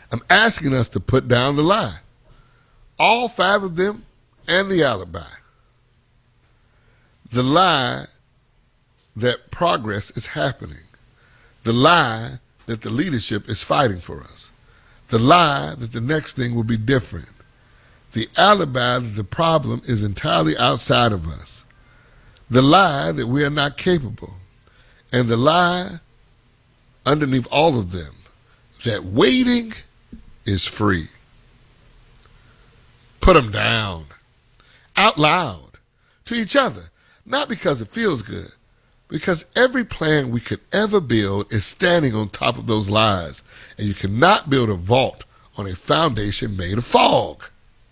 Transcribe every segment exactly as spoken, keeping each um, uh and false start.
I'm asking us to put down the lie. All five of them and the alibi. The lie that progress is happening. The lie that the leadership is fighting for us. The lie that the next thing will be different. The alibi that the problem is entirely outside of us. The lie that we are not capable. And the lie underneath all of them, that waiting is free. Put them down. Out loud. To each other. Not because it feels good. Because every plan we could ever build is standing on top of those lies. And you cannot build a vault on a foundation made of fog.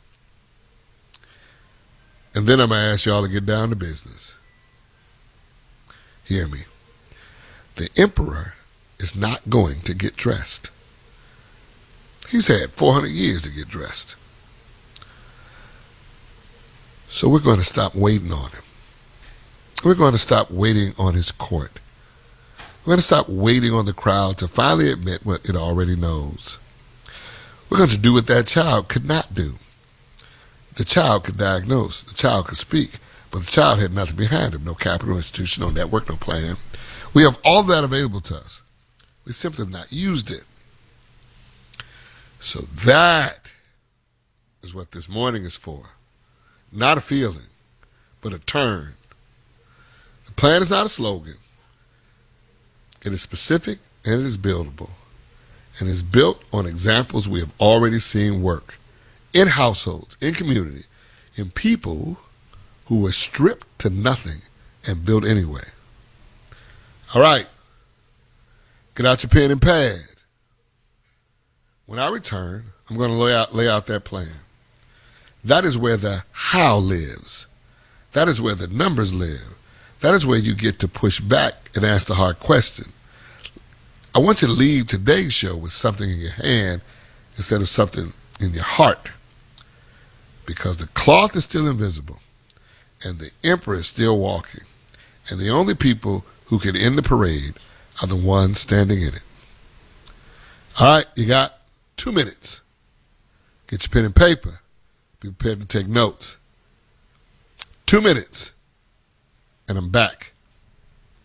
And then I'm going to ask y'all to get down to business. Hear me. The emperor is not going to get dressed. He's had four hundred years to get dressed. So we're going to stop waiting on him. We're going to stop waiting on his court. We're going to stop waiting on the crowd to finally admit what it already knows. We're going to do what that child could not do. The child could diagnose. The child could speak. But the child had nothing behind him. No capital, institution, no network, no plan. We have all that available to us. We simply have not used it. So that is what this morning is for. Not a feeling, but a turn. The plan is not a slogan. It is specific and it is buildable. And is built on examples we have already seen work. In households, in community, in people who were stripped to nothing and built anyway. All right. Get out your pen and pad. When I return, I'm going to lay out, lay out that plan. That is where the how lives. That is where the numbers live. That is where you get to push back and ask the hard question. I want you to leave today's show with something in your hand instead of something in your heart. Because the cloth is still invisible and the emperor is still walking. And the only people who can end the parade are the ones standing in it. All right, you got two minutes. Get your pen and paper. Be prepared to take notes. Two minutes, and I'm back.